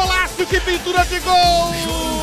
golaço, que pintura de gol!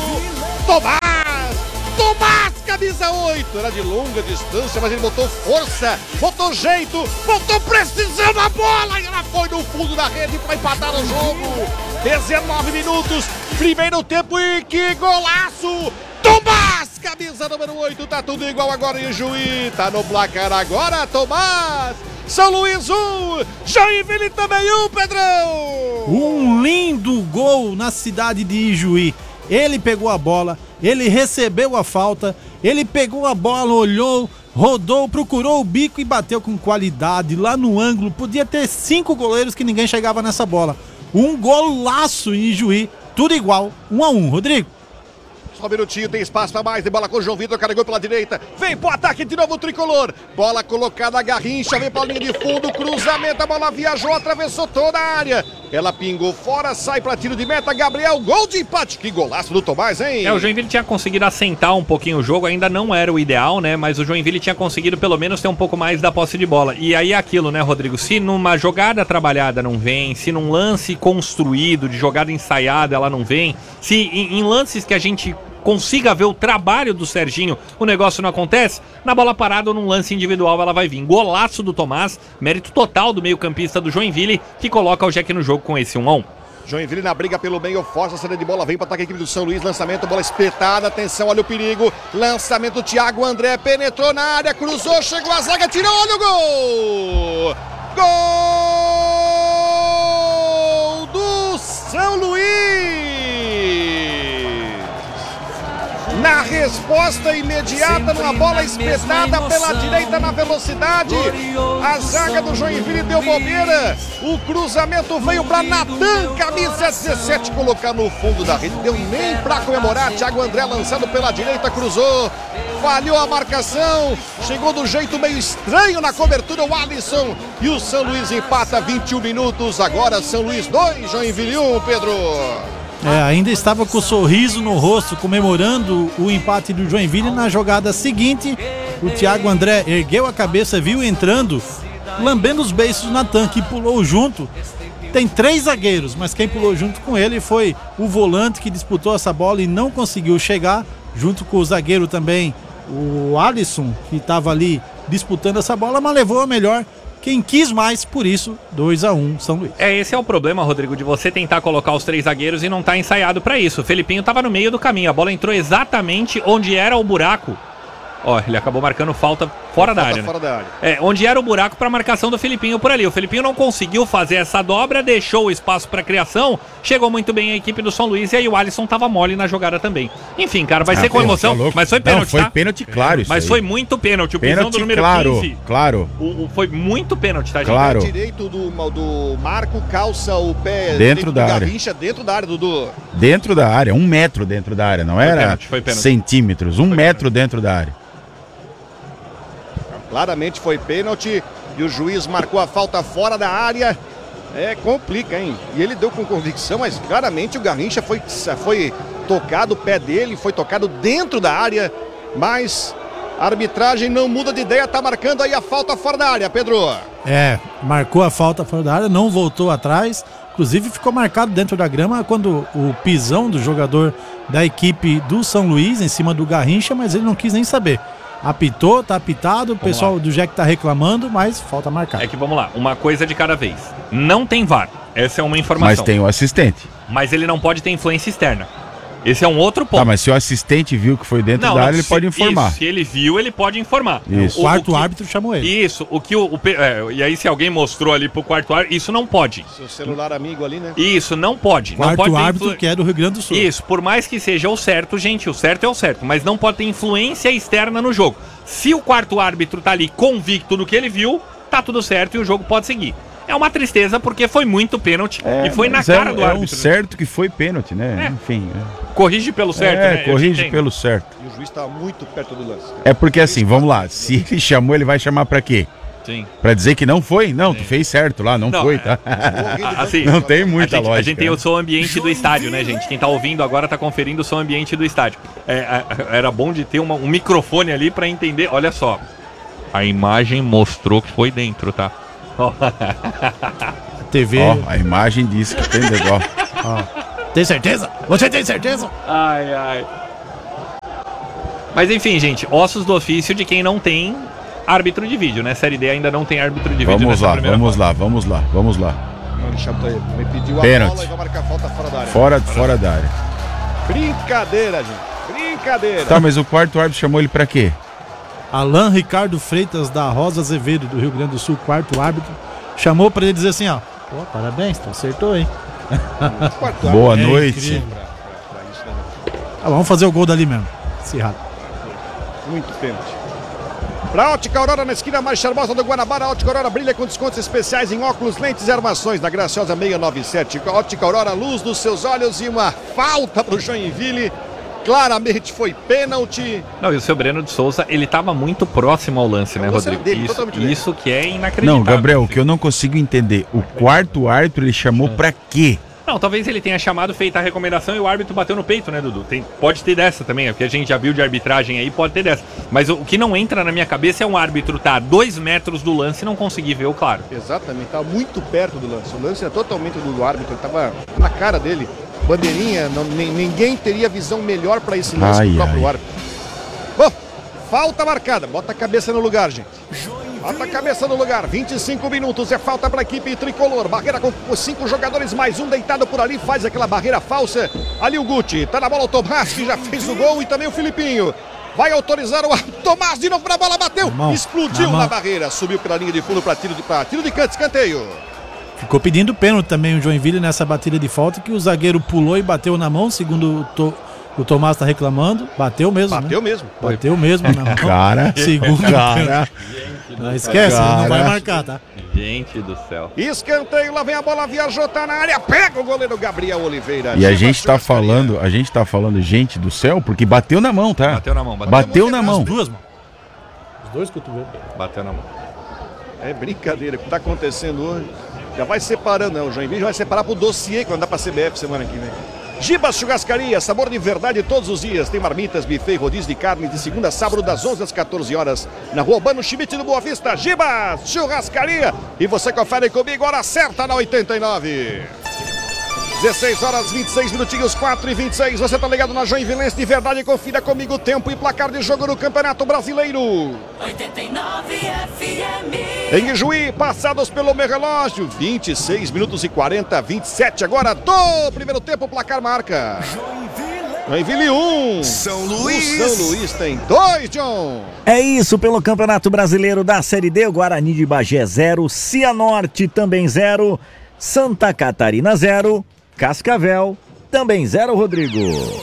Tomás, camisa 8, era de longa distância, mas ele botou força, botou jeito, botou precisão na bola e ela foi no fundo da rede para empatar o jogo. 19 minutos, primeiro tempo e que golaço! Tomás, camisa número 8, tá tudo igual agora em Juí, tá no placar agora, Tomás! São Luís 1, Joinville também 1, Pedrão! Um lindo gol na cidade de Ijuí. Ele pegou a bola, ele recebeu a falta, ele pegou a bola, olhou, rodou, procurou o bico e bateu com qualidade lá no ângulo. Podia ter 5 goleiros que ninguém chegava nessa bola. Um golaço em Ijuí, tudo igual, 1-1, Rodrigo. Só um minutinho, tem espaço pra mais, de bola com o João Vitor, carregou pela direita, vem pro ataque de novo o tricolor, bola colocada a Garrincha, vem pra linha de fundo, cruzamento, a bola viajou, atravessou toda a área, ela pingou fora, sai pra tiro de meta, Gabriel, gol de empate, que golaço do Tomás, hein? O Joinville tinha conseguido assentar um pouquinho o jogo, ainda não era o ideal, né, mas o Joinville tinha conseguido pelo menos ter um pouco mais da posse de bola, e aí é aquilo, né, Rodrigo, se numa jogada trabalhada não vem, se num lance construído, de jogada ensaiada ela não vem, se em lances que a gente consiga ver o trabalho do Serginho, o negócio não acontece, na bola parada ou num lance individual ela vai vir. Golaço do Tomás, mérito total do meio-campista do Joinville, que coloca o Jack no jogo com esse 1-1. Joinville na briga pelo meio, força a saída de bola, vem para ataque a equipe do São Luís, lançamento, bola espetada, atenção, olha o perigo, lançamento, Thiago André, penetrou na área, cruzou, chegou a zaga, tirou, olha o gol! Gol do São Luís! Na resposta imediata, numa bola espetada pela direita na velocidade, a zaga do Joinville deu bobeira, o cruzamento veio para Natan, camisa 17, colocar no fundo da rede, deu nem para comemorar, Thiago André lançado pela direita, cruzou, falhou a marcação, chegou do jeito meio estranho na cobertura o Alisson, e o São Luís empata 21 minutos, agora São Luís 2, Joinville 1, Pedro. Ainda estava com o sorriso no rosto, comemorando o empate do Joinville. Na jogada seguinte, o Thiago André ergueu a cabeça, viu entrando, lambendo os beiços do Natan, que pulou junto. Tem 3 zagueiros, mas quem pulou junto com ele foi o volante que disputou essa bola e não conseguiu chegar, junto com o zagueiro também, o Alisson, que estava ali disputando essa bola, mas levou a melhor. Quem quis mais, por isso, 2-1 São Luís. Esse é o problema, Rodrigo, de você tentar colocar os 3 zagueiros e não tá ensaiado pra isso. O Felipinho tava no meio do caminho, a bola entrou exatamente onde era o buraco. Ele acabou marcando falta fora da área, né? Onde era o buraco para marcação do Felipinho por ali. O Felipinho não conseguiu fazer essa dobra, deixou o espaço para criação, chegou muito bem a equipe do São Luís e aí o Alisson tava mole na jogada também. Enfim, cara, vai ser com emoção, mas foi pênalti, foi pênalti, claro. Mas foi muito pênalti. O pisão do número 15. Claro. Foi muito pênalti, tá, gente? Claro. O direito do Marco calça o pé dentro da área. Garrincha, dentro da área, Dudu. Dentro da área, 1 metro dentro da área, não era pênalti. Centímetros, 1 metro dentro da área. Claramente foi pênalti e o juiz marcou a falta fora da área. Complica, hein? E ele deu com convicção, mas claramente o Garrincha foi tocado, o pé dele foi tocado dentro da área, mas a arbitragem não muda de ideia, tá marcando aí a falta fora da área, Pedro. Marcou a falta fora da área, não voltou atrás, inclusive ficou marcado dentro da grama quando o pisão do jogador da equipe do São Luís em cima do Garrincha, mas ele não quis nem saber. Apitou, tá apitado, o pessoal do Jack tá reclamando, mas falta marcar. Vamos lá, uma coisa de cada vez. Não tem VAR, essa é uma informação. Mas tem o assistente. Mas ele não pode ter influência externa. Esse é um outro ponto. Tá, mas se o assistente viu que foi dentro da área, ele pode informar. Isso, se ele viu, ele pode informar. Isso. O quarto árbitro chamou ele. Isso, e aí se alguém mostrou ali pro quarto árbitro, isso não pode. Seu celular amigo ali, né? Isso, não pode. Quarto árbitro que é do Rio Grande do Sul. Isso, por mais que seja o certo, gente, o certo é o certo, mas não pode ter influência externa no jogo. Se o quarto árbitro tá ali convicto do que ele viu, tá tudo certo e o jogo pode seguir. É uma tristeza porque foi muito pênalti e foi na cara do árbitro. É um certo que foi pênalti, né? Enfim. Corrige pelo certo, né? Corrige pelo certo. E o juiz estava muito perto do lance. Porque assim, vamos lá, se ele chamou, ele vai chamar pra quê? Sim. Pra dizer que não foi? Não, tu fez certo lá, não foi, tá? Assim, não tem muita lógica. A gente tem o som ambiente do estádio, né, gente? Quem tá ouvindo agora tá conferindo o som ambiente do estádio. Era bom de ter um microfone ali pra entender. Olha só, a imagem mostrou que foi dentro, tá? TV. A imagem disse que tem legal. Tem certeza? Você tem certeza? Ai. Mas enfim, gente, ossos do ofício de quem não tem árbitro de vídeo, né? Série D ainda não tem árbitro de vídeo. Vamos lá. Me pediu a Pênalti. bola e vai marcar falta fora da área. Fora da área. Brincadeira, gente. Brincadeira. Tá, mas o quarto árbitro chamou ele pra quê? Alan Ricardo Freitas da Rosa Azevedo, do Rio Grande do Sul, quarto árbitro, chamou pra ele dizer assim, ó. Pô, parabéns, tu acertou, hein? Boa É noite. incrível. Vamos fazer o gol dali mesmo. Acirrado. Muito pênalti. Pra Ótica Aurora, na esquina mais charmosa do Guanabara, a Ótica Aurora brilha com descontos especiais em óculos, lentes e armações, na Graciosa 697. Ótica Aurora, luz dos seus olhos e uma falta pro Joinville. Claramente foi pênalti. Não, e o seu Breno de Souza, ele tava muito próximo ao lance, né, O lance Rodrigo? era dele, totalmente dele. Isso que é inacreditável. Não, Gabriel, o que eu não consigo entender, o quarto árbitro ele chamou pra quê? Não, talvez ele tenha chamado, feito a recomendação e o árbitro bateu no peito, né, Dudu? Pode ter dessa também, é porque a gente já viu de arbitragem aí, pode ter dessa. Mas o que não entra na minha cabeça é um árbitro tá a 2 metros do lance e não conseguir ver o claro. Exatamente, estava muito perto do lance. O lance é totalmente do árbitro, ele estava na cara dele. Bandeirinha, ninguém teria visão melhor para esse lance que o próprio árbitro. Bom, falta marcada. Bota a cabeça no lugar, gente. Bota a cabeça no lugar. 25 minutos é falta para a equipe tricolor. Barreira com 5 jogadores, mais um deitado por ali. Faz aquela barreira falsa. Ali o Guti. Tá na bola o Tomás, que já fez o gol. E também o Filipinho. Vai autorizar o Tomás de novo para a bola. Bateu. Explodiu na barreira. Subiu pela linha de fundo para tiro de canto. Escanteio. Ficou pedindo pênalti também o Joinville nessa batida de falta, que o zagueiro pulou e bateu na mão, segundo o Tomás está reclamando. Bateu mesmo, Bateu né? mesmo. Bateu mesmo na mão. Cara. Segundo Cara. Não esquece, não vai marcar, tá? Gente do céu. Escanteio, lá vem a bola, viajou, tá na área, pega o goleiro Gabriel Oliveira. E a gente tá falando, gente do céu, porque bateu na mão, tá? Bateu na mão. Bateu na mão. As duas mãos. Os dois cotovelos. Bateu na mão. É brincadeira, o que tá acontecendo hoje. Já vai separando, né? O Joinville já vai separar pro dossiê quando dá pra CBF semana que vem. Gibas Churrascaria, sabor de verdade todos os dias. Tem marmitas, buffet, rodízio de carne de segunda a sábado das 11 às 14 horas. Na rua Urbano Schmidt do Boa Vista, Gibas Churrascaria. E você confere comigo, hora certa na 89. 16 horas 26 minutinhos, 4h26. Você tá ligado na Joinvilense de verdade. Confira comigo o tempo e placar de jogo no Campeonato Brasileiro. 89 FM. Em Ijuí, passados pelo meu relógio, 26 minutos e 40, 27 agora do primeiro tempo, placar marca. Joinville 1. São Luís. O São Luís tem 2, John. É isso, pelo Campeonato Brasileiro da Série D, o Guarani de Bagé 0, Cianorte também 0, Santa Catarina 0, Cascavel também 0, Rodrigo.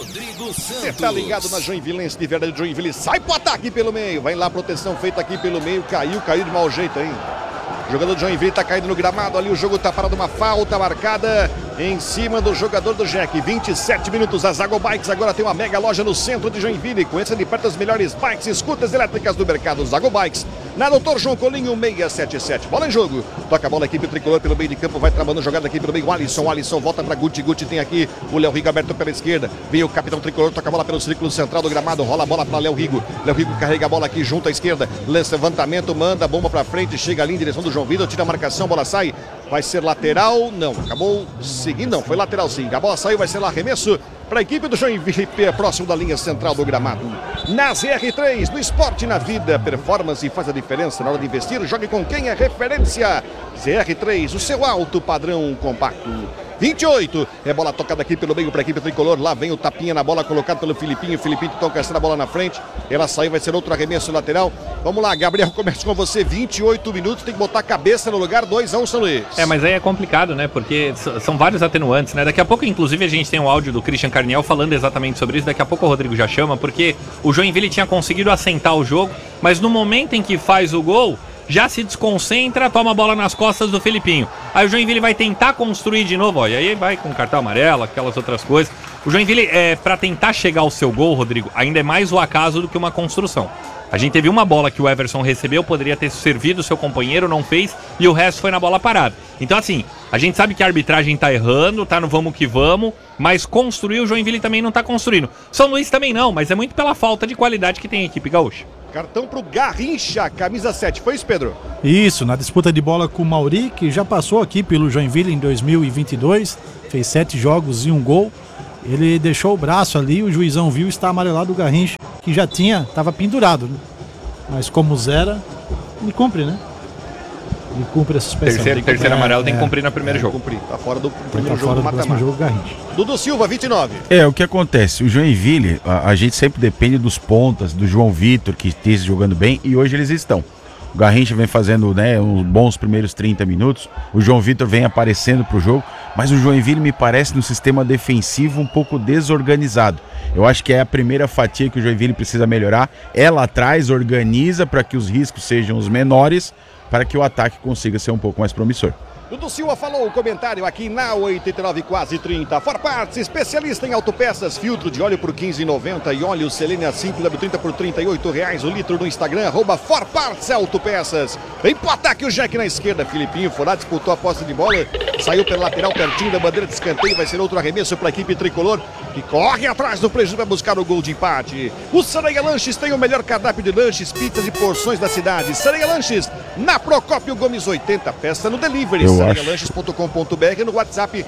Você tá ligado na Joinvilense de verdade. Joinville sai pro ataque pelo meio. Vai lá, proteção feita aqui pelo meio. Caiu de mau jeito aí. O jogador do Joinville tá caindo no gramado ali. O jogo tá parado, uma falta marcada em cima do jogador do Jack. 27 minutos. A Zago Bikes agora tem uma mega loja no centro de Joinville. Conheça de perto as melhores bikes e scooters elétricas do mercado. Zago Bikes. Na Doutor João Colinho 677. Bola em jogo. Toca a bola, a equipe tricolor pelo meio de campo. Vai travando jogada aqui pelo meio. O Alisson volta pra Guti. Guti tem aqui o Léo Rigo aberto pela esquerda. Vem o capitão tricolor. Toca a bola pelo círculo central do gramado. Rola a bola pra Léo Rigo. Léo Rigo carrega a bola aqui junto à esquerda. Lança levantamento. Manda a bomba pra frente. Chega ali em direção do João Vitor. Tira a marcação. Bola sai. Vai ser lateral. Não. Acabou seguindo. Não. Foi lateral sim. A bola saiu. Vai ser lá arremesso para a equipe do Joinville, próximo da linha central do gramado. Na ZR3, no esporte na vida, performance faz a diferença na hora de investir. Jogue com quem é referência. ZR3, o seu alto padrão compacto. 28, é bola tocada aqui pelo meio para a equipe tricolor. Lá vem o tapinha na bola colocado pelo Filipinho. Filipinho toca essa bola na frente. Ela saiu, vai ser outro arremesso lateral. Vamos lá, Gabriel, começa com você. 28 minutos, tem que botar a cabeça no lugar. 2-1 São Luís. É, mas aí é complicado, né? Porque são vários atenuantes, né? Daqui a pouco, inclusive, a gente tem um áudio do Christian Carniel falando exatamente sobre isso. Daqui a pouco o Rodrigo já chama, porque o Joinville tinha conseguido assentar o jogo, mas no momento em que faz o gol, já se desconcentra, toma a bola nas costas do Filipinho. Aí o Joinville vai tentar construir de novo, ó, e aí vai com cartão amarelo, aquelas outras coisas. O Joinville, pra tentar chegar ao seu gol, Rodrigo, ainda é mais o acaso do que uma construção. A gente teve uma bola que o Everson recebeu, poderia ter servido o seu companheiro, não fez, e o resto foi na bola parada. Então assim, a gente sabe que a arbitragem tá errando, tá no vamos que vamos, mas construir o Joinville também não tá construindo. São Luís também não, mas é muito pela falta de qualidade que tem a equipe gaúcha. Cartão pro Garrincha, camisa 7. Foi isso, Pedro? Isso, na disputa de bola com o Mauri, que já passou aqui pelo Joinville em 2022. fez 7 jogos e 1 gol. Ele deixou o braço ali, o juizão viu, está amarelado o Garrincha, que já estava pendurado, né? Mas como zera, ele cumpre, né? Ele cumpre a suspensão. Terceiro amarelo tem que cumprir no primeiro jogo. Cumprir. Tá fora do primeiro Tá jogo fora do do próximo mata-mata. jogo, Garrincha. Dudu Silva, 29. O que acontece? O Joinville, a gente sempre depende dos pontas, do João Vitor, que esteja jogando bem, e hoje eles estão. O Garrincha vem fazendo, né, uns bons primeiros 30 minutos, o João Vitor vem aparecendo pro jogo, mas o Joinville me parece no sistema defensivo um pouco desorganizado. Eu acho que é a primeira fatia que o Joinville precisa melhorar. Ela atrás organiza para que os riscos sejam os menores, para que o ataque consiga ser um pouco mais promissor. Dudu Silva falou o comentário aqui na 89 quase 30. For Parts, especialista em autopeças, filtro de óleo por R$15,90 e óleo Selenia 5W30 por R$38 o litro no Instagram, @For Parts Autopeças. Vem pro ataque o Jack na esquerda, Filipinho Furá disputou a posse de bola, saiu pela lateral pertinho da bandeira de escanteio, vai ser outro arremesso para a equipe tricolor, que corre atrás do prejuízo para buscar o gol de empate. O Sareia Lanches tem o melhor cardápio de lanches, pizzas e porções da cidade. Sareia Lanches, na Procópio Gomes 80, peça no delivery. Sareialanches.com.br, no WhatsApp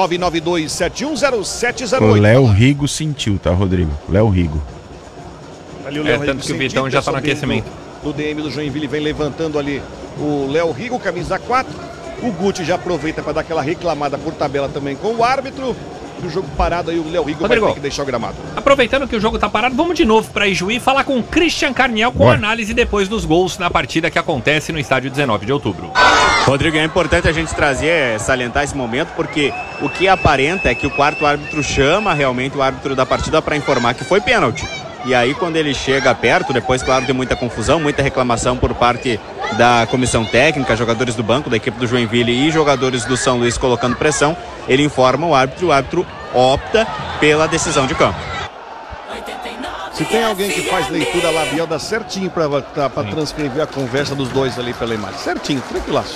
992710708. O Léo Rigo sentiu, tá, Rodrigo? Léo Rigo. Ali o Léo tanto Rigo que o Vitão já tá no aquecimento. Do DM do Joinville vem levantando ali o Léo Rigo, camisa 4. O Guti já aproveita para dar aquela reclamada por tabela também com o árbitro. E o jogo parado aí, o Léo Rigo Rodrigo, vai ter que deixar o gramado. Aproveitando que o jogo tá parado, vamos de novo para Ijuí falar com o Christian Carniel com análise depois dos gols na partida que acontece no estádio 19 de outubro. Rodrigo, é importante a gente salientar esse momento, porque o que aparenta é que o quarto árbitro chama realmente o árbitro da partida para informar que foi pênalti. E aí quando ele chega perto, depois claro tem muita confusão, muita reclamação por parte da comissão técnica, jogadores do banco da equipe do Joinville e jogadores do São Luís colocando pressão, ele informa o árbitro opta pela decisão de campo. Se tem alguém que faz leitura labial, dá certinho para transcrever a conversa dos dois ali pela imagem. Certinho, tranquilaço.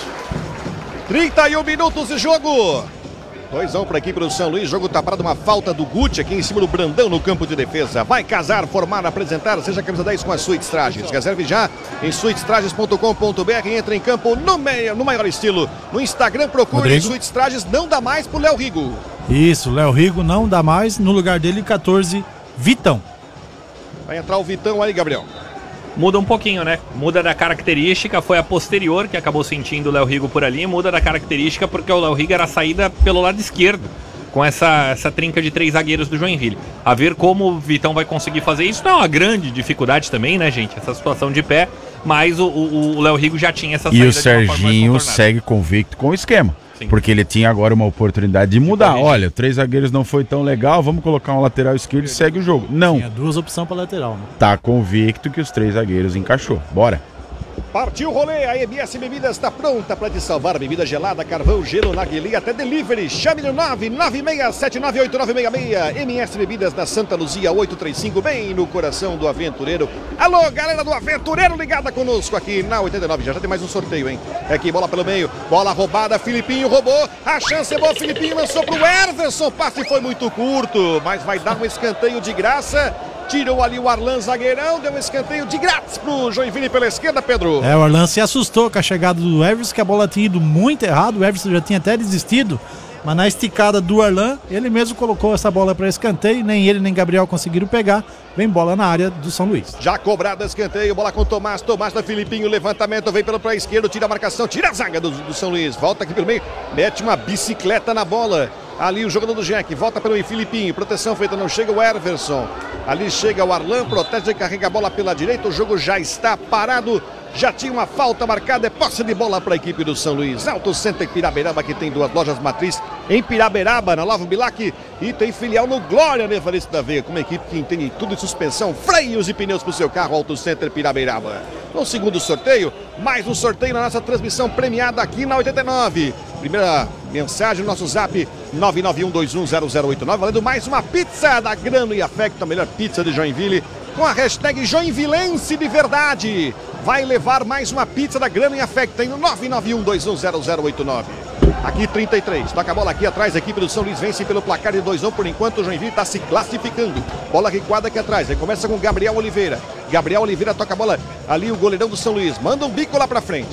31 minutos de jogo. 2-1 para a equipe do São Luís. Jogo tá parado, uma falta do Guti aqui em cima do Brandão no campo de defesa. Vai casar, formar, apresentar. Seja a camisa 10 com a Suítes Trajes. Reserve já em suítestrajes.com.br. Entra em campo no maior estilo. No Instagram, procure Suítes Trajes. Não dá mais pro Léo Rigo. Isso, Léo Rigo não dá mais. No lugar dele, 14, Vitão. Vai entrar o Vitão aí, Gabriel. Muda um pouquinho, né? Muda da característica, foi a posterior que acabou sentindo o Léo Rigo por ali. Muda da característica porque o Léo Rigo era a saída pelo lado esquerdo, com essa trinca de 3 zagueiros do Joinville. A ver como o Vitão vai conseguir fazer isso. Não é uma grande dificuldade também, né, gente? Essa situação de pé, mas o Léo Rigo já tinha essa saída. E o Serginho segue convicto com o esquema. Sim. Porque ele tinha agora uma oportunidade de mudar. Olha, 3 zagueiros não foi tão legal, vamos colocar um lateral esquerdo e segue o jogo. Não. Tinha 2 opções para lateral, né? Tá convicto que os 3 zagueiros encaixou. Bora. Partiu o rolê, a MS Bebidas está pronta para te salvar. Bebida gelada, carvão, gelo, narguilé, até delivery. Chame no 996798966. MS Bebidas da Santa Luzia 835, bem no coração do aventureiro. Alô, galera do aventureiro ligada conosco aqui na 89. Já tem mais um sorteio, hein? Aqui, bola pelo meio, bola roubada, Filipinho roubou. A chance é boa, Filipinho lançou pro Everson. Passe foi muito curto, mas vai dar um escanteio de graça. Tirou ali o Arlan zagueirão, deu um escanteio de grátis pro Joinville pela esquerda, Pedro. O Arlan se assustou com a chegada do Everson, que a bola tinha ido muito errado, o Everson já tinha até desistido, mas na esticada do Arlan, ele mesmo colocou essa bola para escanteio, nem ele nem Gabriel conseguiram pegar, vem bola na área do São Luís. Já cobrado escanteio, bola com o Tomás da Filipinho, levantamento, vem pelo pra esquerda, tira a marcação, tira a zaga do São Luís, volta aqui pelo meio, mete uma bicicleta na bola. Ali o jogador do Jack, volta pelo Filipinho, proteção feita, não chega o Everson. Ali chega o Arlan, protege, carrega a bola pela direita, o jogo já está parado. Já tinha uma falta marcada, é posse de bola para a equipe do São Luís. Auto Center Piraberaba, que tem 2 lojas matriz em Piraberaba, na Lavo Bilac, e tem filial no Glória Nevarista da Veia, com uma equipe que entende tudo de suspensão, freios e pneus para o seu carro. Auto Center Piraberaba. No segundo sorteio, mais um sorteio na nossa transmissão premiada aqui na 89. Primeira mensagem no nosso zap 991210089, valendo mais uma pizza da Grano e Afecto, a melhor pizza de Joinville, com a hashtag Joinvilense de verdade. Vai levar mais uma pizza da Grano e Afecto no 991210089. Aqui 33, toca a bola aqui atrás, a equipe do São Luís vence pelo placar de 2-1, por enquanto o Joinville está se classificando. Bola recuada aqui atrás, aí começa com Gabriel Oliveira. Gabriel Oliveira toca a bola ali, o goleirão do São Luís, manda um bico lá pra frente. É um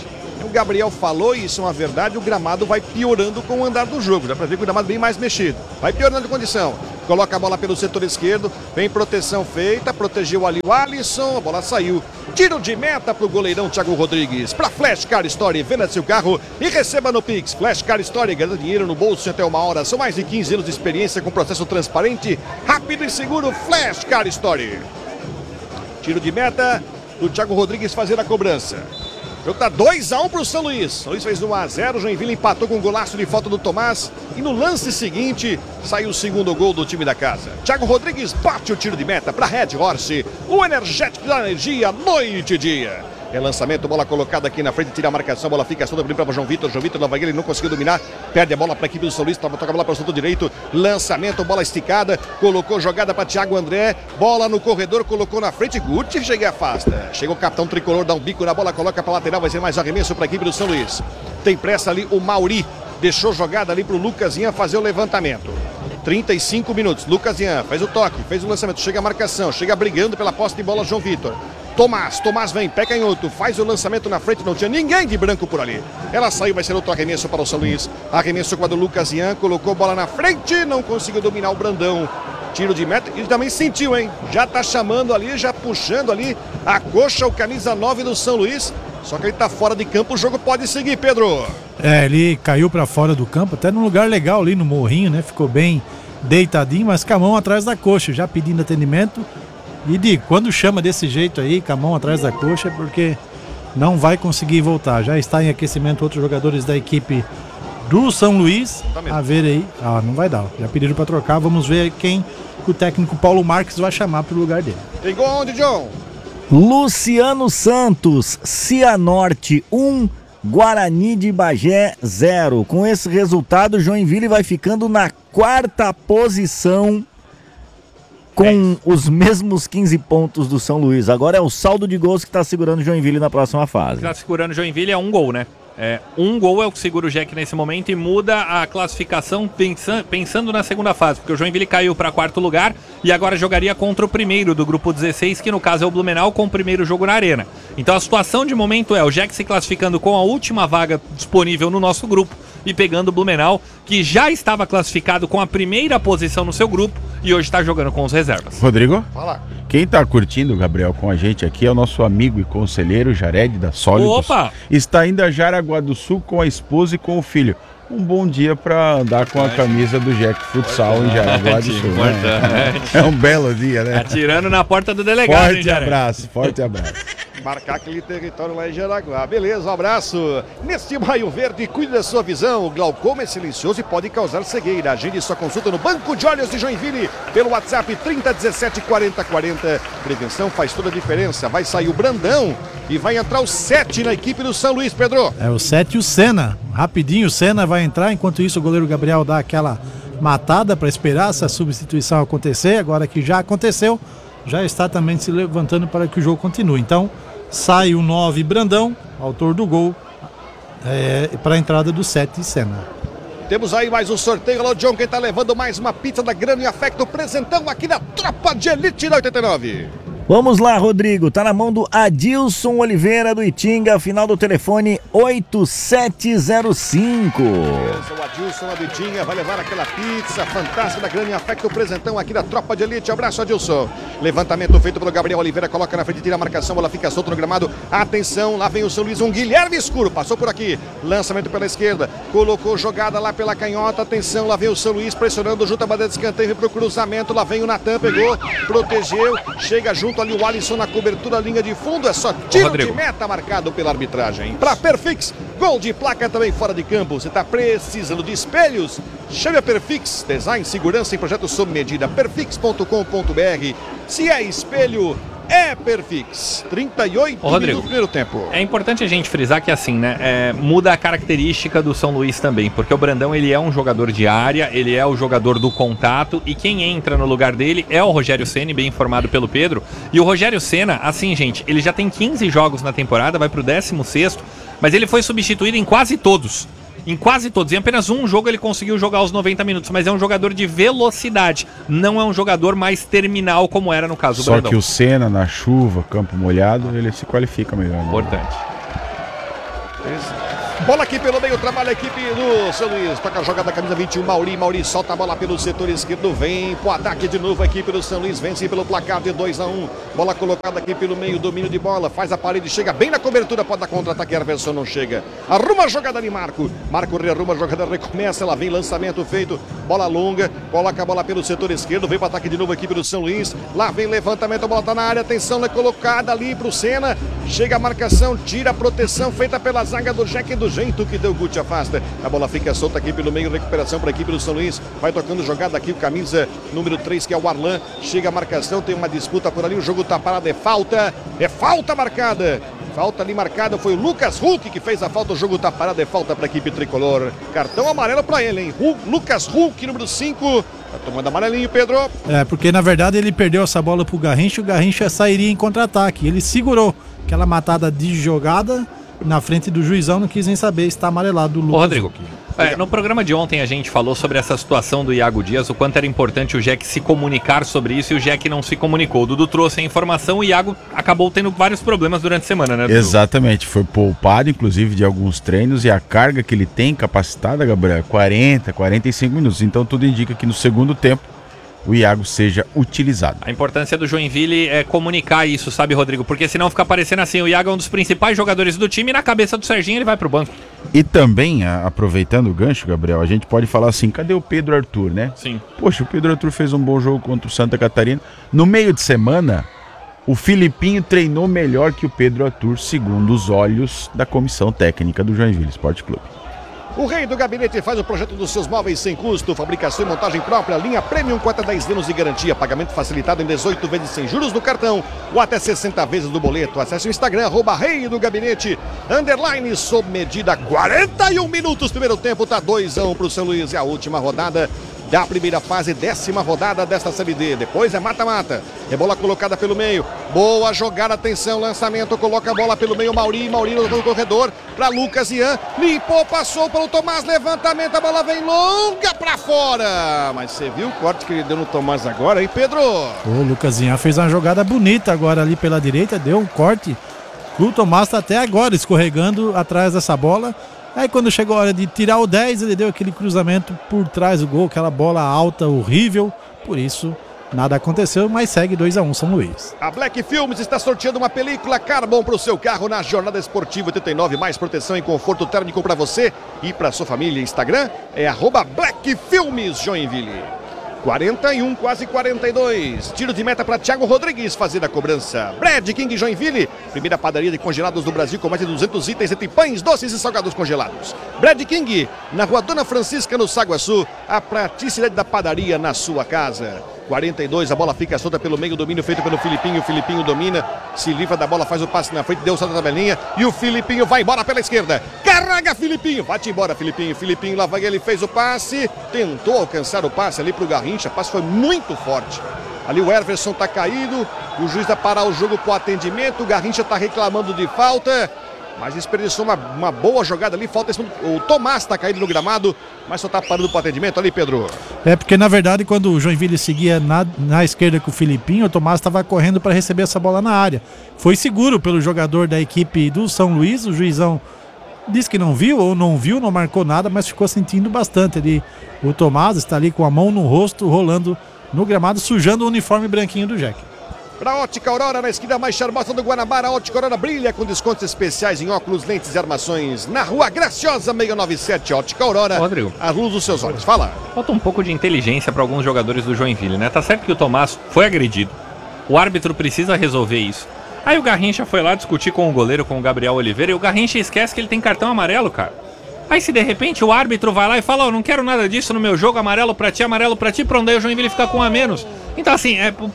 Gabriel falou, e isso é uma verdade, o gramado vai piorando com o andar do jogo. Dá pra ver que o gramado bem mais mexido. Vai piorando de condição. Coloca a bola pelo setor esquerdo, vem proteção feita, protegeu ali o Alisson, a bola saiu. Tiro de meta pro goleirão Thiago Rodrigues. Pra Flash Car Story, venda seu carro e receba no Pix. Flash Car Story, ganha dinheiro no bolso em até 1 hora. São mais de 15 anos de experiência com processo transparente, rápido e seguro. Flash Car Story. Tiro de meta do Thiago Rodrigues fazer a cobrança. O jogo tá 2-1 pro São Luís. São Luís fez 1-0, Joinville empatou com um golaço de falta do Tomás. E no lance seguinte, saiu o segundo gol do time da casa. Thiago Rodrigues bate o tiro de meta para Red Horse, o energético da energia, noite e dia. É lançamento, bola colocada aqui na frente, tira a marcação, bola fica toda para o João Vitor. João Vitor Nova ele não conseguiu dominar, perde a bola para a equipe do São Luís, toca a bola para o setor direito, lançamento, bola esticada, colocou jogada para Thiago André, bola no corredor, colocou na frente, Guti chega e afasta. Chega o capitão tricolor, dá um bico na bola, coloca para lateral, vai ser mais arremesso para a equipe do São Luís. Tem pressa ali o Mauri, deixou jogada ali para o Lucas Ian fazer o levantamento. 35 minutos, Lucas Ian faz o toque, fez o lançamento, chega a marcação, chega brigando pela posse de bola João Vitor. Tomás vem, pé canhoto, faz o lançamento na frente, não tinha ninguém de branco por ali. Ela saiu, vai ser outro arremesso para o São Luís. Arremesso com a do Lucas Ian, colocou bola na frente, não conseguiu dominar o Brandão. Tiro de meta, ele também sentiu, hein? Já tá chamando ali, já puxando ali a coxa, o camisa 9 do São Luís. Só que ele tá fora de campo, o jogo pode seguir, Pedro. Ele caiu pra fora do campo, até num lugar legal ali no morrinho, né? Ficou bem deitadinho, mas com a mão atrás da coxa, já pedindo atendimento. E quando chama desse jeito aí, com a mão atrás da coxa, é porque não vai conseguir voltar. Já está em aquecimento outros jogadores da equipe do São Luís. A ver aí. Não vai dar. Já pediram para trocar. Vamos ver quem o técnico Paulo Marques vai chamar para o lugar dele. Tem gol onde, John? Luciano Santos, Cianorte 1, Guarani de Bagé 0. Com esse resultado, Joinville vai ficando na 4ª posição com os mesmos 15 pontos do São Luís. Agora é o saldo de gols que está segurando o Joinville na próxima fase. Está segurando o Joinville é 1 gol, né? Um gol é o que segura o Jack nesse momento e muda a classificação pensando na segunda fase, porque o Joinville caiu para 4º lugar e agora jogaria contra o primeiro do grupo 16, que no caso é o Blumenau, com o primeiro jogo na Arena. Então a situação de momento é o Jack se classificando com a última vaga disponível no nosso grupo e pegando o Blumenau, que já estava classificado com a primeira posição no seu grupo e hoje está jogando com os reservas. Rodrigo? Fala. Quem está curtindo, Gabriel, com a gente aqui é o nosso amigo e conselheiro Jared da Sólidos. Opa! Está indo a Jaraguá do Sul com a esposa e com o filho. Um bom dia para andar com a camisa do Jack Futsal em Jaraguá do Sul. Né? É um belo dia, né? Atirando na porta do delegado. Forte abraço. Marcar aquele território lá em Jaraguá. Beleza, um abraço. Neste Maio Verde, cuide da sua visão. O glaucoma é silencioso e pode causar cegueira. Agende sua consulta no Banco de Olhos de Joinville pelo WhatsApp 3017 4040. Prevenção faz toda a diferença. Vai sair o Brandão e vai entrar o 7 na equipe do São Luís, Pedro. É o 7 e o Senna. Rapidinho o Senna vai entrar. Enquanto isso o goleiro Gabriel dá aquela matada para esperar essa substituição acontecer. Agora que já aconteceu, já está também se levantando para que o jogo continue. Então sai o 9 Brandão, autor do gol, para a entrada do 7 Senna. Temos aí mais um sorteio. Alô, John, quem tá levando mais uma pizza da Grana e Afecto, presentão aqui na Tropa de Elite da 89. Vamos lá, Rodrigo, tá na mão do Adilson Oliveira do Itinga, final do telefone 8705. O Adilson do Itinga vai levar aquela pizza fantástica da Grande Afecto, presentão aqui da Tropa de Elite. Abraço, Adilson. Levantamento feito pelo Gabriel Oliveira, coloca na frente, tira a marcação, bola fica solta no gramado. Atenção, lá vem o São Luís, um Guilherme Escuro, passou por aqui. Lançamento pela esquerda, colocou jogada lá pela canhota. Atenção, lá vem o São Luís pressionando junto a bandeira de escanteio, vem pro cruzamento. Lá vem o Natan, pegou, protegeu, chega junto ali o Alisson na cobertura, linha de fundo, é só tiro de meta marcado pela arbitragem. Para Perfix, gol de placa também fora de campo. Você está precisando de espelhos? Chame a Perfix, design, segurança em projetos sob medida. Perfix.com.br. Se é espelho, é Perfix. 38 minutos do primeiro tempo. É importante a gente frisar que assim, né, muda a característica do São Luís também, porque o Brandão, ele é um jogador de área, ele é o jogador do contato, e quem entra no lugar dele é o Rogério Ceni, bem informado pelo Pedro. E o Rogério Ceni, assim, gente, ele já tem 15 jogos na temporada, vai pro 16º, mas ele foi substituído em quase todos. Em quase todos. Em apenas um jogo ele conseguiu jogar os 90 minutos, mas é um jogador de velocidade, não é um jogador mais terminal como era no caso do Brandão. Só que o Senna, na chuva, campo molhado, ele se qualifica melhor. Né? Importante. Bola aqui pelo meio, trabalha a equipe do São Luís. Toca a jogada, camisa 21, Mauri solta a bola pelo setor esquerdo, vem pro ataque de novo a equipe do São Luís, vence pelo placar de 2-1. Bola colocada aqui pelo meio, domínio de bola, faz a parede, chega bem na cobertura, pode dar contra-ataque, Everson não chega. Arruma a jogada de Marco rearruma a jogada, recomeça, ela vem, lançamento feito, bola longa, coloca a bola pelo setor esquerdo, vem pro ataque de novo a equipe do São Luís, lá vem levantamento, a bola tá na área, atenção, é colocada ali pro Senna, chega a marcação, tira a proteção feita pela zaga do Jack, do jeito que deu, Guti afasta, a bola fica solta aqui pelo meio, recuperação para a equipe do São Luís, vai tocando jogada aqui, o camisa número 3, que é o Arlan, chega a marcação, tem uma disputa por ali, o jogo tá parado, é falta marcada, falta ali marcada, foi o Lucas Huck que fez a falta, o jogo tá parado, é falta para a equipe tricolor, cartão amarelo para ele, hein, Lucas Huck, número 5, tá tomando amarelinho, Pedro. Porque na verdade ele perdeu essa bola pro Garrincha, o Garrincha sairia em contra-ataque, ele segurou aquela matada de jogada na frente do juizão, não quis nem saber, está amarelado do Lucas. Ô, Rodrigo, no programa de ontem a gente falou sobre essa situação do Iago Dias, o quanto era importante o Jack se comunicar sobre isso, e o Jack não se comunicou. O Dudu trouxe a informação, o Iago acabou tendo vários problemas durante a semana, né, Dudu? Exatamente, foi poupado inclusive de alguns treinos, e a carga que ele tem capacitada, Gabriel, é 40, 45 minutos, então tudo indica que no segundo tempo o Iago seja utilizado. A importância do Joinville é comunicar isso, sabe, Rodrigo? Porque senão fica parecendo assim, o Iago é um dos principais jogadores do time e na cabeça do Serginho ele vai pro banco. E também, aproveitando o gancho, Gabriel, a gente pode falar assim, cadê o Pedro Arthur, né? Sim. Poxa, o Pedro Arthur fez um bom jogo contra o Santa Catarina. No meio de semana, o Filipinho treinou melhor que o Pedro Arthur, segundo os olhos da comissão técnica do Joinville Esporte Clube. O rei do gabinete faz o projeto dos seus móveis sem custo, fabricação e montagem própria, linha Premium com até 10 anos de garantia, pagamento facilitado em 18 vezes sem juros no cartão ou até 60 vezes no boleto. Acesse o Instagram, @rei do gabinete, _ sob medida, 41 minutos, primeiro tempo, tá 2-1 pro São Luís, é a última rodada da primeira fase, 10ª rodada desta Série D. Depois é mata-mata. É bola colocada pelo meio. Boa jogada, atenção, lançamento, coloca a bola pelo meio, Mauri no corredor, para Lucas Ian, limpou, passou pelo Tomás, levantamento, a bola vem longa para fora. Mas você viu o corte que ele deu no Tomás agora, hein, Pedro? O Lucas Ian fez uma jogada bonita agora ali pela direita, deu um corte. O Tomás tá até agora escorregando atrás dessa bola. Aí quando chegou a hora de tirar o 10, ele deu aquele cruzamento por trás do gol, aquela bola alta, horrível. Por isso, nada aconteceu, mas segue 2-1 São Luís. A Black Filmes está sorteando uma película Carbon para o seu carro na Jornada Esportiva 89. Mais proteção e conforto térmico para você e para sua família. Instagram é @Black Filmes Joinville. 41, quase 42. Tiro de meta para Thiago Rodrigues fazer a cobrança. Brad King Joinville, primeira padaria de congelados do Brasil com mais de 200 itens entre pães, doces e salgados congelados. Brad King, na Rua Dona Francisca, no Saguaçu, a praticidade da padaria na sua casa. 42, a bola fica solta pelo meio, domínio feito pelo Filipinho, o Filipinho domina, se livra da bola, faz o passe na frente, deu o salto da tabelinha e o Filipinho vai embora pela esquerda, carrega Filipinho, vai-te embora Filipinho, lá vai ele, fez o passe, tentou alcançar o passe ali pro Garrincha, o passe foi muito forte, ali o Everson tá caído, o juiz vai parar o jogo pro atendimento, o Garrincha tá reclamando de falta, mas desperdiçou uma boa jogada ali, falta o Tomás tá caído no gramado, mas só tá parando pro atendimento ali, Pedro. Porque na verdade quando o Joinville seguia na esquerda com o Filipinho, o Tomás estava correndo para receber essa bola na área. Foi seguro pelo jogador da equipe do São Luís, o juizão disse que não viu ou não viu, não marcou nada, mas ficou sentindo bastante ali. O Tomás está ali com a mão no rosto, rolando no gramado, sujando o uniforme branquinho do Jack. Para Ótica Aurora, na esquina mais charmosa do Guanabara, a Ótica Aurora brilha com descontos especiais em óculos, lentes e armações. Na Rua Graciosa, 697, Ótica Aurora. Rodrigo, a luz dos seus olhos. Fala. Falta um pouco de inteligência para alguns jogadores do Joinville, né? Tá certo que o Tomás foi agredido. O árbitro precisa resolver isso. Aí o Garrincha foi lá discutir com o goleiro, com o Gabriel Oliveira, e o Garrincha esquece que ele tem cartão amarelo, cara. Aí se de repente o árbitro vai lá e fala, não quero nada disso no meu jogo, amarelo pra ti, pronto, aí o Joinville fica com um a menos. Então assim,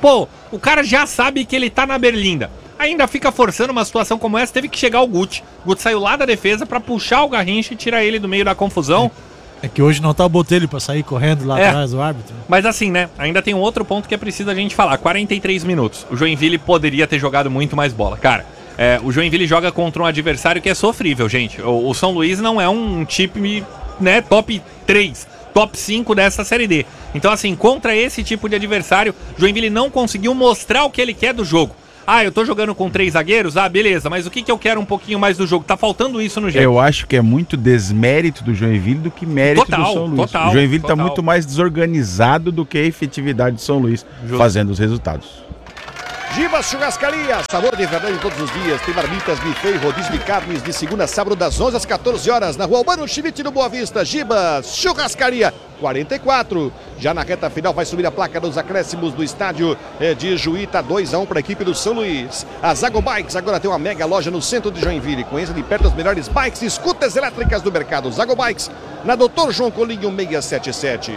o cara já sabe que ele tá na berlinda. Ainda fica forçando uma situação como essa, teve que chegar o Guti. O Guti saiu lá da defesa pra puxar o Garrincha e tirar ele do meio da confusão. É que hoje não tá o Botelho pra sair correndo lá atrás do árbitro. Mas assim, né, ainda tem um outro ponto que é preciso a gente falar. 43 minutos, o Joinville poderia ter jogado muito mais bola. Cara, o Joinville joga contra um adversário que é sofrível, gente. O São Luís não é um time, né, top 3, top 5 dessa Série D. Então assim, contra esse tipo de adversário, Joinville não conseguiu mostrar o que ele quer do jogo. eu tô jogando com 3 zagueiros, beleza, mas o que eu quero um pouquinho mais do jogo? Tá faltando isso no jogo. Eu acho que é muito desmérito do Joinville do que mérito do São Luís. O Joinville tá muito mais desorganizado do que a efetividade do São Luís fazendo os resultados. Gibas Churrascaria, sabor de verdade todos os dias. Tem marmitas, buffet e rodízio de carnes de segunda a sábado das 11 às 14 horas na Rua Albano Chivite no Boa Vista. Gibas Churrascaria 44. Já na reta final vai subir a placa dos acréscimos do estádio de Juí. Tá 2-1 para a equipe do São Luís. A Zago Bikes agora tem uma mega loja no centro de Joinville. Conheça de perto as melhores bikes e scooters elétricas do mercado. Zago Bikes na Doutor João Colinho 677.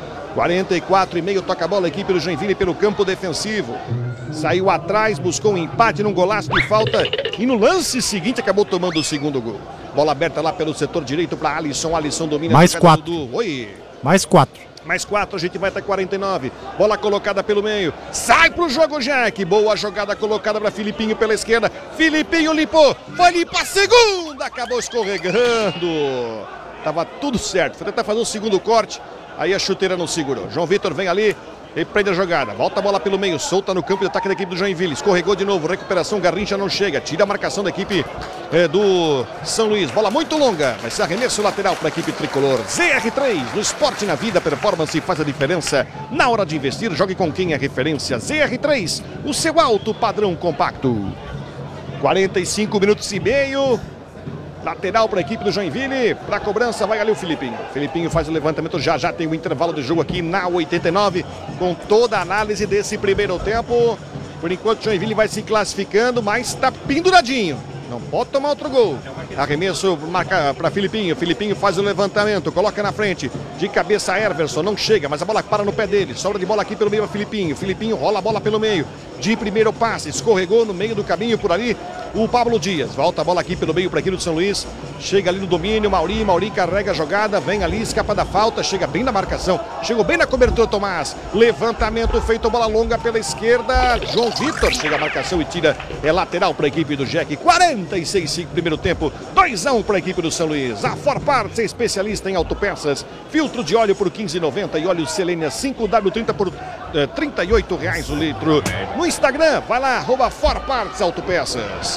44,5, toca a bola a equipe do Joinville pelo campo defensivo. Saiu atrás, buscou um empate num golaço de falta e no lance seguinte acabou tomando o segundo gol. Bola aberta lá pelo setor direito para Alisson. Alisson domina. Mais 4. Oi. Mais 4. Mais 4, a gente vai até 49. Bola colocada pelo meio. Sai pro jogo, Jack. Boa jogada colocada para Filipinho pela esquerda. Filipinho limpou. Vai limpar a segunda. Acabou escorregando. Tava tudo certo. Foi tentar fazer um segundo corte. Aí a chuteira não segurou. João Vitor vem ali e prende a jogada. Volta a bola pelo meio. Solta no campo de ataque da equipe do Joinville. Escorregou de novo. Recuperação. Garrincha não chega. Tira a marcação da equipe do São Luís. Bola muito longa. Vai ser arremesso lateral para a equipe tricolor. ZR3. No esporte, na vida, performance faz a diferença. Na hora de investir, jogue com quem é referência. ZR3. O seu alto padrão compacto. 45 minutos e meio. Lateral para a equipe do Joinville. Para a cobrança vai ali o Filipinho. Filipinho faz o levantamento. Já tem o intervalo de jogo aqui na 89. Com toda a análise desse primeiro tempo. Por enquanto o Joinville vai se classificando, mas está penduradinho. Não pode tomar outro gol. Arremesso marca para Filipinho. Filipinho faz o levantamento. Coloca na frente. De cabeça Everson. Não chega, mas a bola para no pé dele. Sobra de bola aqui pelo meio a Filipinho. Filipinho rola a bola pelo meio. De primeiro passe. Escorregou no meio do caminho por ali o Pablo Dias. Volta a bola aqui pelo meio para aqui do São Luís. Chega ali no domínio. Mauri carrega a jogada. Vem ali, escapa da falta. Chega bem na marcação. Chegou bem na cobertura, Tomás. Levantamento feito. Bola longa pela esquerda. João Vitor chega a marcação e tira. É lateral para a equipe do Jack. 46,5 primeiro tempo. 2-1 para a equipe do São Luís. A For Parts é especialista em autopeças. Filtro de óleo por R$15,90 e óleo Selênia 5W30 por R$38 o litro. No Instagram, vai lá, @For Parts Autopeças.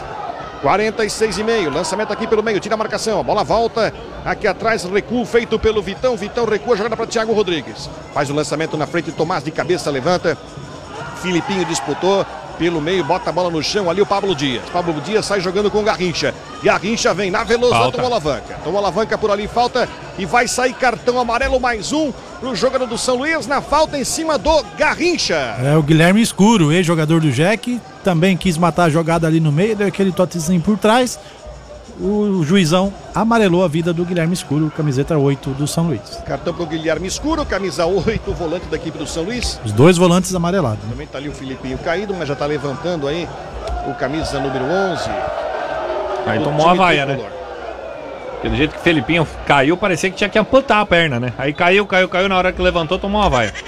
46,5, lançamento aqui pelo meio, tira a marcação, a bola volta, aqui atrás, recuo feito pelo Vitão, Vitão recua, jogada para Thiago Rodrigues, faz o lançamento na frente, Tomás de cabeça levanta, Filipinho disputou, pelo meio, bota a bola no chão, ali o Pablo Dias sai jogando com o Garrincha, vem na velocidade, tomou alavanca por ali, falta, e vai sair cartão amarelo, mais um, pro jogador do São Luís, na falta em cima do Garrincha. É o Guilherme Escuro, ex-jogador do Jack, também quis matar a jogada ali no meio, deu aquele totezinho por trás, o juizão amarelou a vida do Guilherme Escuro, camiseta 8 do São Luís. Cartão pro Guilherme Escuro, camisa 8, volante da equipe do São Luís. Os dois volantes amarelados. Né? Também tá ali o Filipinho caído, mas já tá levantando aí o camisa número 11. Aí tomou a vaia, né? Porque do jeito que o Felipinho caiu, parecia que tinha que amputar a perna, né? Aí caiu, na hora que levantou, tomou uma vaia.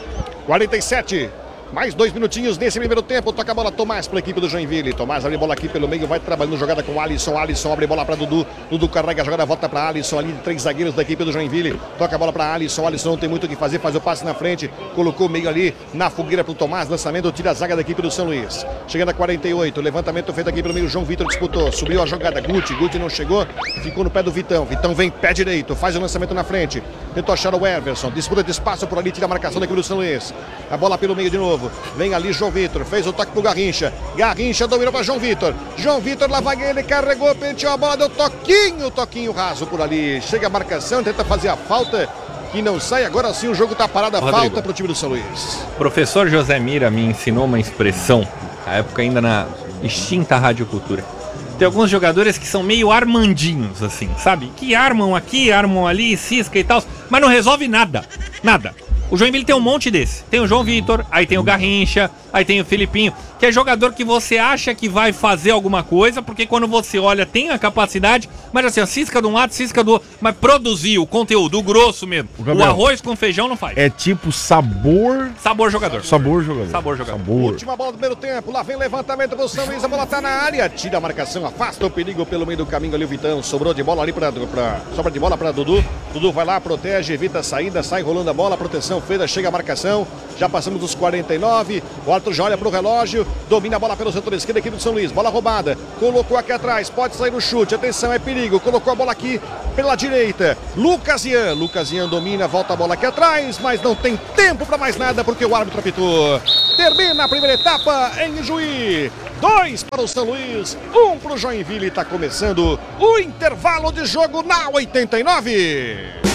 47. Mais 2 minutinhos nesse primeiro tempo. Toca a bola Tomás para a equipe do Joinville. Tomás abre bola aqui pelo meio, vai trabalhando jogada com Alisson. Alisson abre bola para Dudu. Dudu carrega a jogada, volta para Alisson ali de 3 zagueiros da equipe do Joinville. Toca a bola para Alisson. Alisson não tem muito o que fazer, faz o passe na frente. Colocou o meio ali na fogueira para o Tomás. Lançamento, tira a zaga da equipe do São Luís. Chegando a 48. Levantamento feito aqui pelo meio. João Vitor disputou. Subiu a jogada. Guti não chegou. Ficou no pé do Vitão. Vitão vem pé direito. Faz o lançamento na frente. Tentou achar o Everson. Disputa de espaço por ali. Tira a marcação da equipe do São Luís. A bola pelo meio de novo. Vem ali João Vitor, fez o toque pro Garrincha. Garrincha dominou para João Vitor. João Vitor lá vai ele, carregou, penteou a bola, deu toquinho raso por ali. Chega a marcação, tenta fazer a falta, que não sai. Agora sim o jogo tá parado, a falta pro time do São Luís. Professor José Mira me ensinou uma expressão, na época ainda na extinta Rádio Cultura. Tem alguns jogadores que são meio armandinhos, assim, sabe? Que armam aqui, armam ali, cisca e tal, mas não resolve nada. O Joinville tem um monte desse. Tem o João Vitor, aí tem o Garrincha, aí tem o Filipinho, que é jogador que você acha que vai fazer alguma coisa, porque quando você olha tem a capacidade, mas assim, a cisca de um lado, cisca do outro, mas produzir o conteúdo, o grosso mesmo. O arroz com feijão não faz. É tipo sabor jogador. Sabor jogador. Última bola do primeiro tempo, lá vem levantamento do São Luís, a bola tá na área, tira a marcação, afasta o perigo pelo meio do caminho ali o Vitão, sobrou de bola ali sobra de bola pra Dudu. Dudu vai lá, protege, evita a saída, sai rolando a bola, proteção Freira chega a marcação. Já passamos dos 49. O árbitro já olha para o relógio. Domina a bola pelo setor esquerdo, equipe do São Luís. Bola roubada. Colocou aqui atrás. Pode sair no chute. Atenção, é perigo. Colocou a bola aqui pela direita. Lucas Ian domina. Volta a bola aqui atrás. Mas não tem tempo para mais nada porque o árbitro apitou. Termina a primeira etapa em Juí. 2 para o São Luís, 1 para o Joinville. Está começando o intervalo de jogo na 89.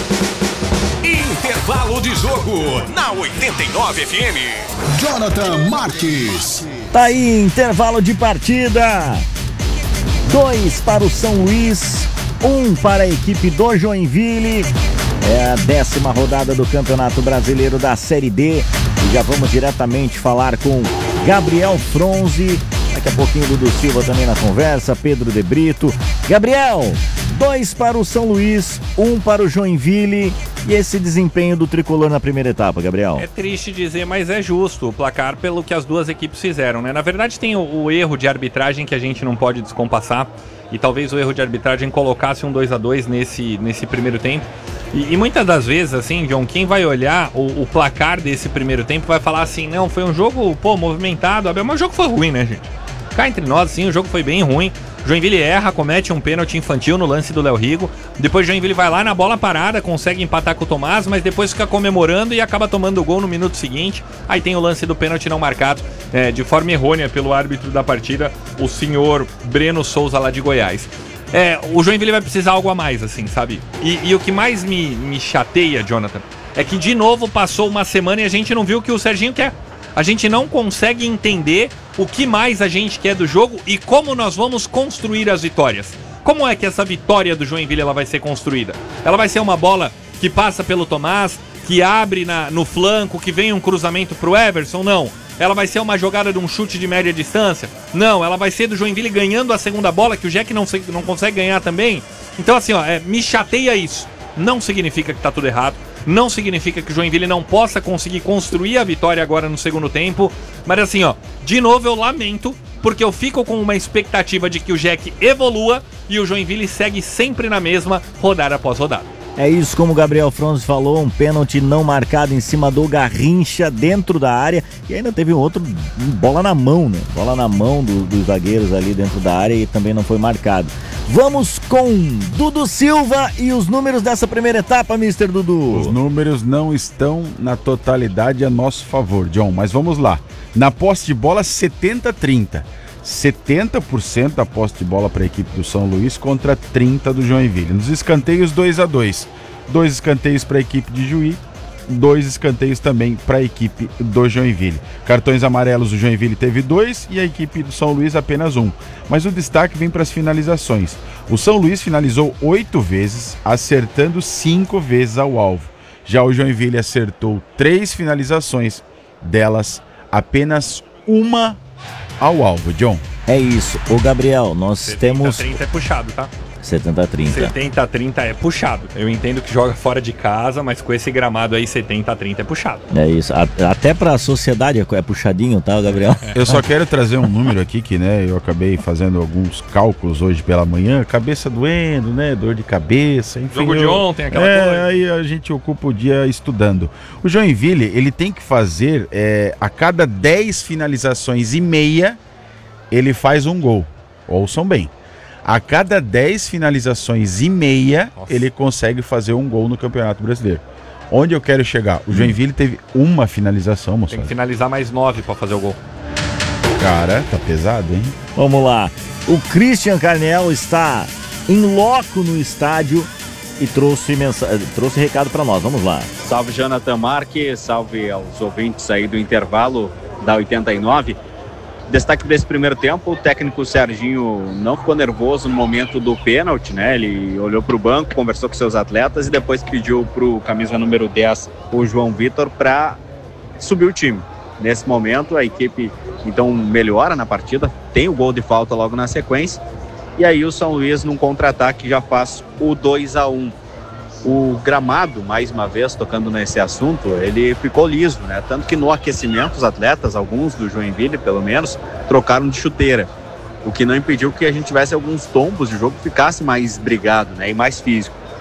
Intervalo de jogo na 89 FM. Jonathan Marques. Tá aí, intervalo de partida. 2 para o São Luís, 1 para a equipe do Joinville. É a 10ª rodada do Campeonato Brasileiro da Série D. E já vamos diretamente falar com Gabriel Fronzi. Daqui a pouquinho Dudu Silva também na conversa, Pedro de Brito. Gabriel, 2 para o São Luís, 1 para o Joinville. E esse desempenho do tricolor na primeira etapa, Gabriel? É triste dizer, mas é justo o placar pelo que as duas equipes fizeram, né? Na verdade tem o erro de arbitragem que a gente não pode descompassar. E talvez o erro de arbitragem colocasse um 2-2 nesse primeiro tempo. E muitas das vezes, assim, John, quem vai olhar o placar desse primeiro tempo vai falar assim, não, foi um jogo, movimentado, mas o jogo foi ruim, né, gente? Cá entre nós, sim, o jogo foi bem ruim. Joinville erra, comete um pênalti infantil no lance do Léo Rigo. Depois Joinville vai lá na bola parada, consegue empatar com o Tomás, mas depois fica comemorando e acaba tomando o gol no minuto seguinte. Aí tem o lance do pênalti não marcado, de forma errônea pelo árbitro da partida, o senhor Breno Souza lá de Goiás. O Joinville vai precisar algo a mais, assim, sabe? E o que mais me chateia, Jonathan, é que de novo passou uma semana e a gente não viu o que o Serginho quer. A gente não consegue entender o que mais a gente quer do jogo e como nós vamos construir as vitórias. Como é que essa vitória do Joinville ela vai ser construída? Ela vai ser uma bola que passa pelo Tomás, que abre no flanco, que vem um cruzamento pro Everson? Não. Ela vai ser uma jogada de um chute de média distância? Não. Ela vai ser do Joinville ganhando a segunda bola, que o Jack não consegue ganhar também? Então assim, me chateia isso. Não significa que tá tudo errado. Não significa que o Joinville não possa conseguir construir a vitória agora no segundo tempo. Mas assim, de novo eu lamento, porque eu fico com uma expectativa de que o Jack evolua e o Joinville segue sempre na mesma, rodada após rodada. É isso, como o Gabriel Fronzi falou, um pênalti não marcado em cima do Garrincha dentro da área. E ainda teve um outro, bola na mão, né? Bola na mão dos zagueiros ali dentro da área e também não foi marcado. Vamos com Dudu Silva e os números dessa primeira etapa, Mr. Dudu. Os números não estão na totalidade a nosso favor, John, mas vamos lá. Na posse de bola, 70-30. 70% da posse de bola para a equipe do São Luís contra 30% do Joinville. Nos escanteios, 2-2. 2 escanteios para a equipe de Juí, 2 escanteios também para a equipe do Joinville. Cartões amarelos, o Joinville teve 2 e a equipe do São Luís apenas 1. Mas o destaque vem para as finalizações. O São Luís finalizou 8 vezes, acertando 5 vezes ao alvo. Já o Joinville acertou 3 finalizações, delas apenas uma ao alvo, John. É isso. Ô Gabriel, nós temos... 70-30 é puxado, tá? 70-30. 70-30 é puxado. Eu entendo que joga fora de casa, mas com esse gramado aí, 70-30 é puxado. É isso. Até pra sociedade é puxadinho, tá, Gabriel? Eu só quero trazer um número aqui que, eu acabei fazendo alguns cálculos hoje pela manhã, cabeça doendo, dor de cabeça, enfim. Jogo de ontem, aquela coisa. Aí a gente ocupa o dia estudando. O Joinville, ele tem que fazer, a cada 10 finalizações e meia, ele faz um gol. Ouçam bem. A cada 10 finalizações e meia, ele consegue fazer um gol no Campeonato Brasileiro. Onde eu quero chegar? O Joinville teve uma finalização, moçada. Tem que finalizar mais 9 para fazer o gol. Cara, tá pesado, hein? Vamos lá. O Christian Carnel está em loco no estádio e trouxe recado para nós. Vamos lá. Salve, Jonathan Marques. Salve aos ouvintes aí do intervalo da 89. Destaque desse primeiro tempo, o técnico Serginho não ficou nervoso no momento do pênalti, Ele olhou para o banco, conversou com seus atletas e depois pediu para o camisa número 10, o João Vitor, para subir o time. Nesse momento, a equipe então melhora na partida, tem o gol de falta logo na sequência e aí o São Luís, num contra-ataque, já faz o 2-1. O gramado, mais uma vez, tocando nesse assunto, ele ficou liso, Tanto que no aquecimento, os atletas, alguns do Joinville, pelo menos, trocaram de chuteira. O que não impediu que a gente tivesse alguns tombos de jogo que ficasse mais brigado, e mais físico.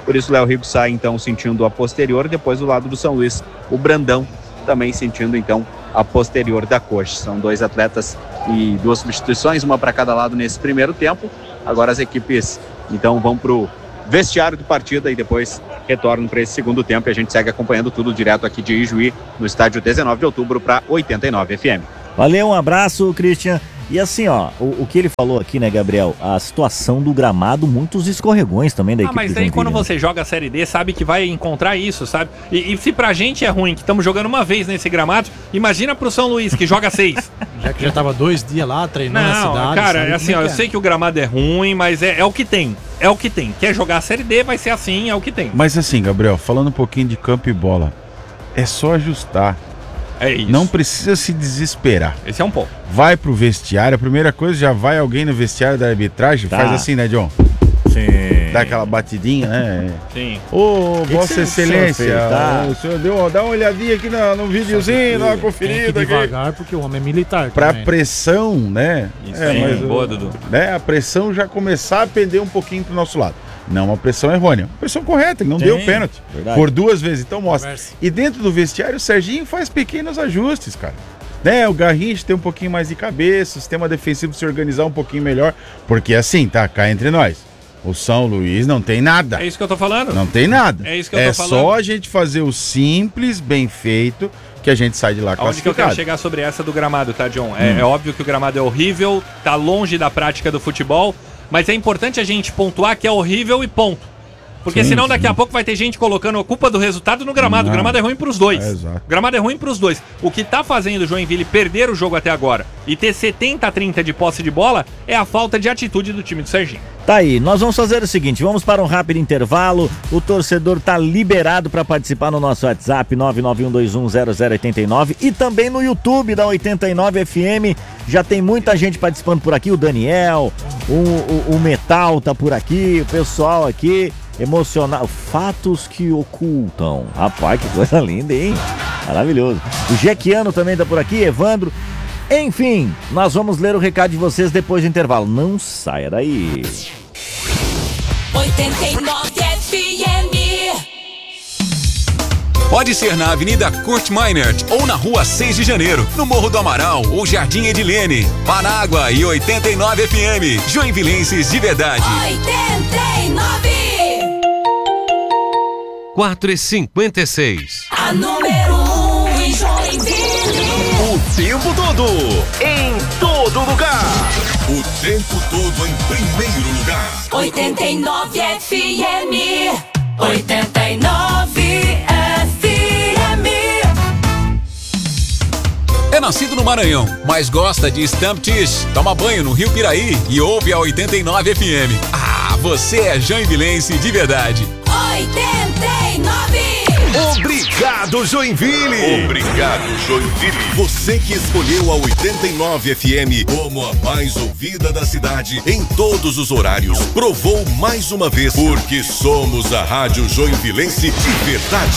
Por isso o Léo Rico sai então sentindo a posterior, depois do lado do São Luís, o Brandão também sentindo então a posterior da coxa. São 2 atletas e 2 substituições, uma para cada lado nesse primeiro tempo. Agora as equipes então vão pro vestiário de partida e depois retornam para esse segundo tempo, e a gente segue acompanhando tudo direto aqui de Ijuí, no estádio 19 de outubro para 89 FM. Valeu, um abraço, Christian. E assim, ó, o que ele falou aqui, né, Gabriel? A situação do gramado, muitos escorregões também da equipe. Mas aí quando você joga a Série D, sabe que vai encontrar isso, sabe? E se pra gente é ruim, que estamos jogando uma vez nesse gramado, imagina pro São Luís, que joga 6. Já que já tava 2 dias lá treinando na cidade. Cara, é assim, ó, eu sei que o gramado é ruim, mas é o que tem. É o que tem. Quer jogar a Série D, vai ser assim, é o que tem. Mas assim, Gabriel, falando um pouquinho de campo e bola, é só ajustar. É isso. Não precisa se desesperar. Esse é um ponto. Vai pro vestiário, a primeira coisa, já vai alguém no vestiário da arbitragem, faz assim, né, John? Sim. Dá aquela batidinha, né? Sim. Ô, Vossa Excelência, o senhor dá uma olhadinha aqui no videozinho, dá uma conferida tem que ir aqui. devagar, porque o homem é militar. Pra também. pressão, né? Isso aí, boa, Dudu. Né, a pressão já começar a pender um pouquinho pro nosso lado. Não uma pressão errônea, uma pressão correta, que não deu pênalti. Verdade. Por 2 vezes, então mostra. E dentro do vestiário, o Serginho faz pequenos ajustes, cara. Né, o Garrincha tem um pouquinho mais de cabeça, o sistema defensivo se organizar um pouquinho melhor, porque assim, tá, cá entre nós, o São Luís não tem nada. É isso que eu tô falando. Não tem nada. É isso que eu tô falando. É só a gente fazer o simples, bem feito, que a gente sai de lá Onde que eu classificado. quero chegar sobre essa do gramado, tá, John? É óbvio que o gramado é horrível, tá longe da prática do futebol, mas é importante a gente pontuar que é horrível e ponto. Porque senão daqui a pouco vai ter gente colocando a culpa do resultado no gramado. O gramado é ruim pros dois. Exato. O gramado é ruim pros dois. O que tá fazendo o Joinville perder o jogo até agora e ter 70-30 de posse de bola é a falta de atitude do time do Serginho. Tá aí, nós vamos fazer o seguinte, vamos para um rápido intervalo, o torcedor tá liberado para participar no nosso WhatsApp 991210089 e também no YouTube da 89 FM, já tem muita gente participando por aqui, o Daniel, o Metal tá por aqui, o pessoal aqui, emocional, fatos que ocultam, rapaz, que coisa linda, hein? Maravilhoso. O Jequiano também tá por aqui, Evandro. Enfim, nós vamos ler o recado de vocês depois do intervalo. Não saia daí. 89 FM. Pode ser na Avenida Kurt Meinert ou na Rua 6 de Janeiro, no Morro do Amaral ou Jardim Edilene. Panágua e 89 FM. Joinvilenses de verdade. 89. 4h56. A número 1 em Joinville. O tempo todo, em todo lugar. O tempo todo em primeiro lugar. 89 FM. 89 FM. É nascido no Maranhão, mas gosta de Stamp Tish. Toma banho no Rio Piraí e ouve a 89 FM. Ah, você é joinvilense de verdade. 89. Obrigado, Joinville! Obrigado, Joinville! Você que escolheu a 89 FM como a mais ouvida da cidade em todos os horários, provou mais uma vez, porque somos a Rádio Joinvilense de verdade.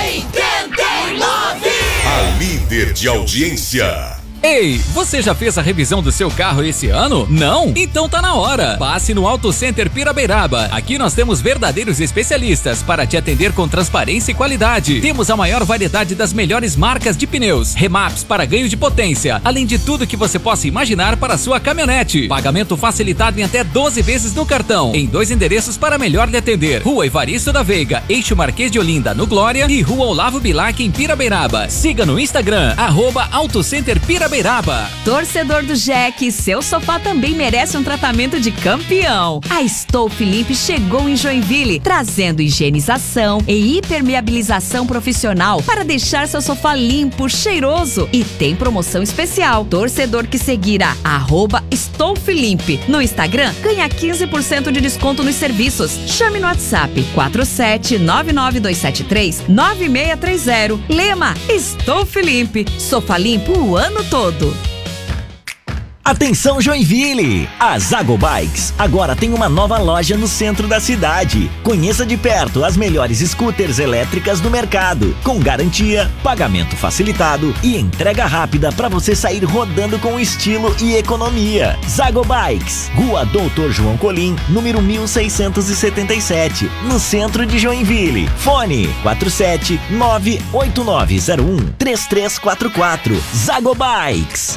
89! A líder de audiência. Ei, você já fez a revisão do seu carro esse ano? Não? Então tá na hora. Passe no Auto Center Pirabeiraba. Aqui nós temos verdadeiros especialistas para te atender com transparência e qualidade. Temos a maior variedade das melhores marcas de pneus, remaps para ganho de potência, além de tudo que você possa imaginar para a sua caminhonete. Pagamento facilitado em até 12 vezes no cartão, em 2 endereços para melhor lhe atender. Rua Evaristo da Veiga, Eixo Marquês de Olinda, no Glória, e Rua Olavo Bilac, em Pirabeiraba. Siga no Instagram, @AutoCenter Pirabeiraba. Torcedor do Jack, seu sofá também merece um tratamento de campeão. A Estou Felipe chegou em Joinville, trazendo higienização e impermeabilização profissional para deixar seu sofá limpo, cheiroso. E tem promoção especial. Torcedor que seguir a @Estou Felipe no Instagram ganha 15% de desconto nos serviços. Chame no WhatsApp 47-99273-9630. Lema: Estou Felipe. Sofá limpo o ano todo. Atenção Joinville! A Zago Bikes agora tem uma nova loja no centro da cidade. Conheça de perto as melhores scooters elétricas do mercado, com garantia, pagamento facilitado e entrega rápida para você sair rodando com estilo e economia. Zago Bikes, Rua Doutor João Colim, número 1677, no centro de Joinville. Fone 47989013344. Zago Bikes.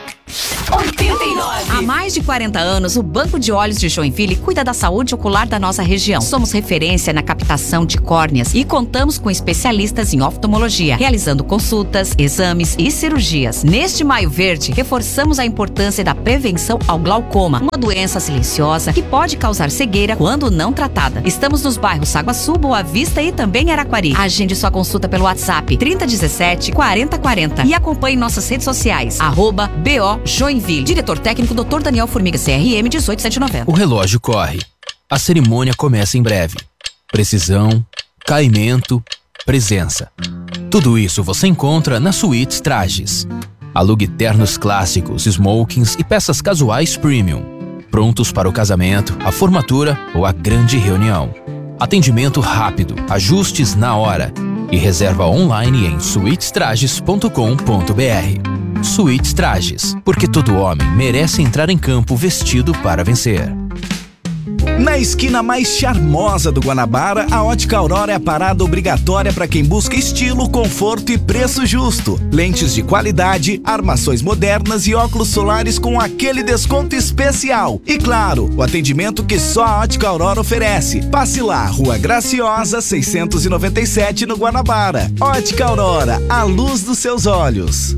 89. Há mais de 40 anos, o Banco de Olhos de Joinville cuida da saúde ocular da nossa região. Somos referência na captação de córneas e contamos com especialistas em oftalmologia, realizando consultas, exames e cirurgias. Neste Maio Verde, reforçamos a importância da prevenção ao glaucoma, uma doença silenciosa que pode causar cegueira quando não tratada. Estamos nos bairros Saguaçu, Boa Vista e também Araquari. Agende sua consulta pelo WhatsApp 3017-4040 e acompanhe nossas redes sociais, @BO Joinville. Diretor técnico Dr. Daniel Formiga, CRM 18790. O relógio corre. A cerimônia começa em breve. Precisão, caimento, presença. Tudo isso você encontra na Suítes Trajes. Alugue ternos clássicos, smokings e peças casuais premium. Prontos para o casamento, a formatura ou a grande reunião. Atendimento rápido, ajustes na hora. E reserva online em suitestrages.com.br. Suítes Trajes, porque todo homem merece entrar em campo vestido para vencer. Na esquina mais charmosa do Guanabara, a Ótica Aurora é a parada obrigatória para quem busca estilo, conforto e preço justo. Lentes de qualidade, armações modernas e óculos solares com aquele desconto especial. E claro, o atendimento que só a Ótica Aurora oferece. Passe lá, Rua Graciosa, 697 no Guanabara. Ótica Aurora, a luz dos seus olhos.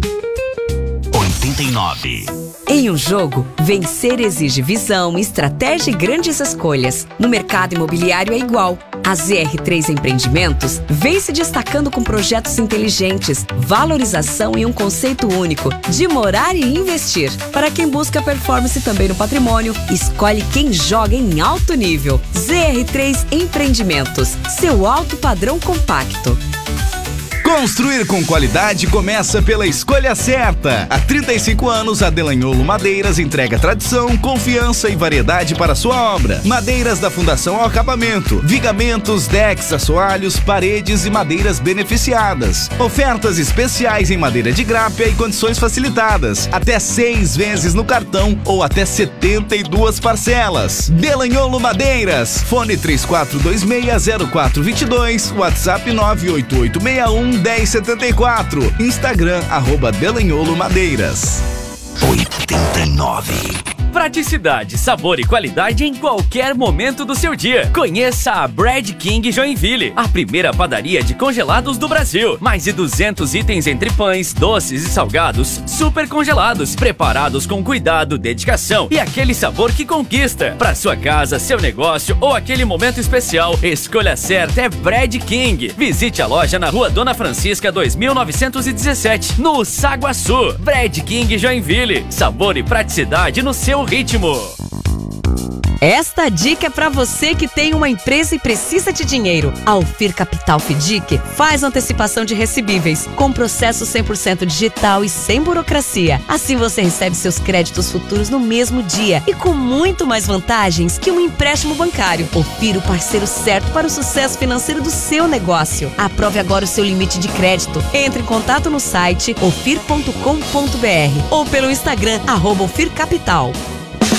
89. Em um jogo, vencer exige visão, estratégia e grandes escolhas. No mercado imobiliário é igual. A ZR3 Empreendimentos vem se destacando com projetos inteligentes, valorização e um conceito único de morar e investir. Para quem busca performance também no patrimônio, escolhe quem joga em alto nível. ZR3 Empreendimentos, seu alto padrão compacto. Construir com qualidade começa pela escolha certa. Há 35 anos, a Delanholo Madeiras entrega tradição, confiança e variedade para sua obra. Madeiras da fundação ao acabamento, vigamentos, decks, assoalhos, paredes e madeiras beneficiadas. Ofertas especiais em madeira de grápia e condições facilitadas. Até 6 vezes no cartão ou até 72 parcelas. Delanholo Madeiras. Fone 34260422, WhatsApp 98861 1074, Instagram @Delanholo Madeiras. 89. Praticidade, sabor e qualidade em qualquer momento do seu dia. Conheça a Bread King Joinville, a primeira padaria de congelados do Brasil. Mais de 200 itens entre pães, doces e salgados, super congelados, preparados com cuidado, dedicação e aquele sabor que conquista. Para sua casa, seu negócio ou aquele momento especial, escolha certa é Bread King. Visite a loja na Rua Dona Francisca 2917, no Saguaçu. Bread King Joinville, sabor e praticidade no seu ritmo. Esta dica é para você que tem uma empresa e precisa de dinheiro. A Ofir Capital FIDIC faz antecipação de recebíveis com processo 100% digital e sem burocracia. Assim você recebe seus créditos futuros no mesmo dia e com muito mais vantagens que um empréstimo bancário. Ofir, o parceiro certo para o sucesso financeiro do seu negócio. Aprove agora o seu limite de crédito. Entre em contato no site ofir.com.br ou pelo Instagram @ofircapital.